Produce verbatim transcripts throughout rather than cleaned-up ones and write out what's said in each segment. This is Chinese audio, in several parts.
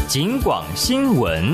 警广新闻。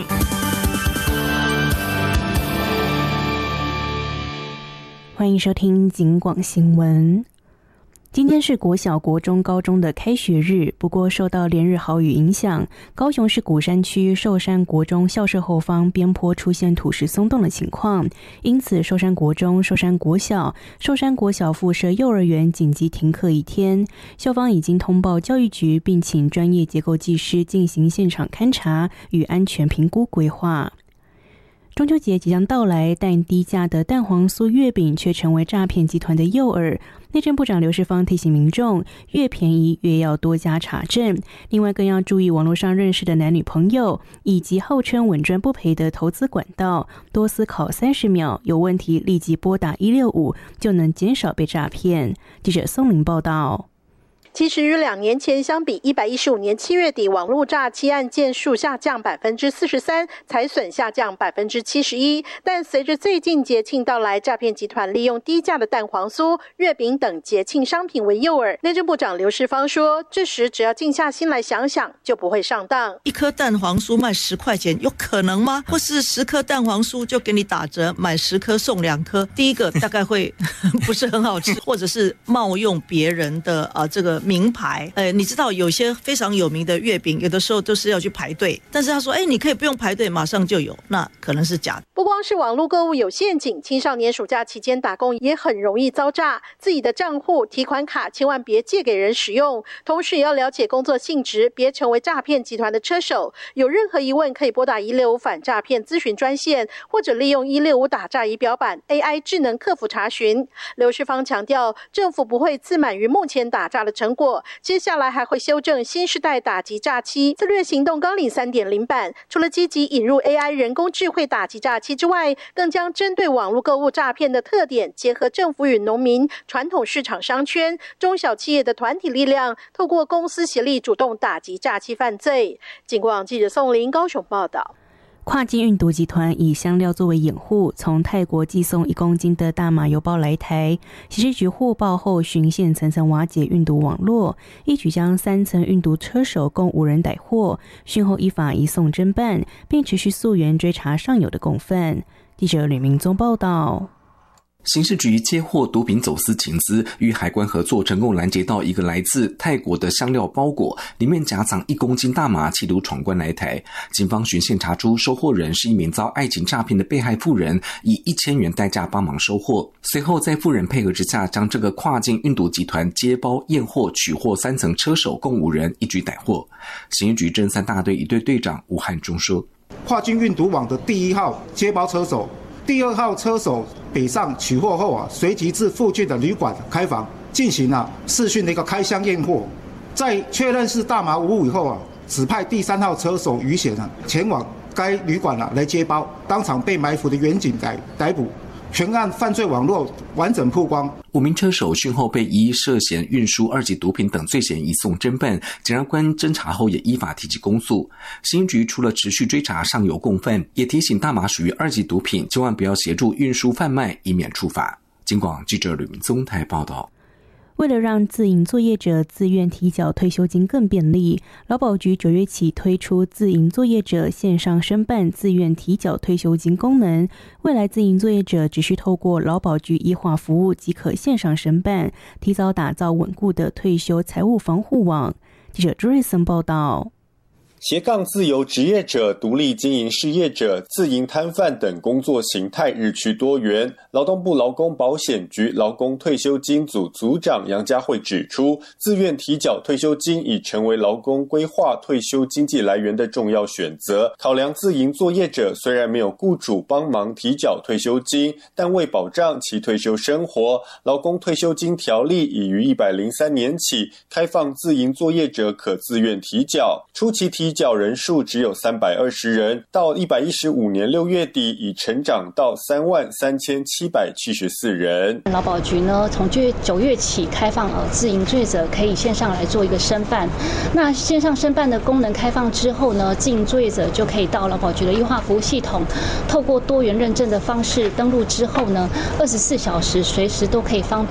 欢迎收听警广新闻。今天是国小、国中、高中的开学日，不过受到连日豪雨影响，高雄市鼓山区寿山国中校舍后方边坡出现土石松动的情况，因此寿山国中、寿山国小、寿山国小附设幼儿园紧急停课一天。校方已经通报教育局，并请专业结构技师进行现场勘查与安全评估规划。中秋节即将到来，但低价的蛋黄酥月饼却成为诈骗集团的诱饵。内政部长刘世芳提醒民众，越便宜越要多加查证，另外更要注意网络上认识的男女朋友，以及号称稳赚不赔的投资管道，多思考三十秒，有问题立即拨打一六五，就能减少被诈骗。记者宋玲报道。 其实与两年前相比，一百一十五年七月底网络诈欺案件数下降百分之四十三，财损下降百分之七十一。但随着最近节庆到来，诈骗集团利用低价的蛋黄酥、月饼等节庆商品为诱饵。内政部长刘世芳说，这时只要静下心来想想，就不会上当。 一颗蛋黄酥卖十块钱，有可能吗？或是十颗蛋黄酥就给你打折，买十颗送两颗？第一个大概会不是很好吃，或者是冒用别人的啊、呃、这个。名牌，呃，你知道有些非常有名的月饼，有的时候都是要去排队，但是他说，哎，你可以不用排队，马上就有，那可能是假的。 不光是网络购物有陷阱，青少年暑假期间打工也很容易遭诈，自己的账户、提款卡千万别借给人使用，同时也要了解工作性质，别成为诈骗集团的车手。有任何疑问可以拨打一六五反诈骗咨询专线，或者利用一六五打诈仪表板 A I 智能客服查询。刘世芳强调，政府不会自满于目前打诈的成果，接下来还会修正新世代打击诈欺策略行动纲领 三点零 版，除了积极引入 A I 人工智慧打击诈欺之外，更将针对网络购物诈骗的特点，结合政府与农民、传统市场商圈、中小企业的团体力量，透过公私协力主动打击诈欺犯罪。警广记者宋玲高雄报道。 跨境运毒集团以香料作为掩护，从泰国寄送一公斤的大麻邮包来台。刑事局获报后循线层层瓦解运毒网络，一举将三层运毒车手共五人逮获，讯后依法移送侦办，并持续溯源追查上游的共犯。记者吕明宗报道。 刑事局接获毒品走私情资，与海关合作，成功拦截到一个来自泰国的香料包裹，里面夹藏一公斤大麻，企图闯关来台。警方循线查出，收货人是一名遭爱情诈骗的被害妇人，以一千元代价帮忙收货。随后在妇人配合之下，将这个跨境运毒集团接包验货取货三层车手共五人一举逮获。刑事局侦三大队一队队长吴汉中说： 跨境运毒网的第一号接包车手。第二号车手北上取货后啊，随即至附近的旅馆开房进行了视讯的一个开箱验货，在确认是大麻无误以后啊，指派第三号车手于贤啊前往该旅馆啊来接包，当场被埋伏的远警逮逮捕。全案犯罪网络完整曝光， 五名车手讯后被依涉嫌运输二级毒品等罪嫌移送侦办，检察官侦查后也依法提起公诉。刑局除了持续追查上游共犯，也提醒大麻属于二级毒品，千万不要协助运输贩卖，以免处罚。警广记者吕明宗台报道。 为了让自营作业者自愿提缴退休金更便利，劳保局九月起推出自营作业者线上申办自愿提缴退休金功能。未来自营作业者只需透过劳保局一化服务即可线上申办，提早打造稳固的退休财务防护网。记者朱瑞森报道。 斜杠自由职业者、独立经营事业者、自营摊贩等工作形态日趋多元。劳动部劳工保险局劳工退休金组组长杨佳慧指出，自愿提缴退休金已成为劳工规划退休经济来源的重要选择。考量自营作业者虽然没有雇主帮忙提缴退休金，但为保障其退休生活，劳工退休金条例已于一百零三年起开放自营作业者可自愿提缴，初期提缴人数只有三百二十人，到一百一十五年六月底已成长到三万三千七百七十四人。 劳保局呢，从九月起开放呃自营作业者可以线上来做一个申办。那线上申办的功能开放之后呢，自营作业者就可以到劳保局的优化服务系统，透过多元认证的方式登录之后呢，二十四小时随时都可以方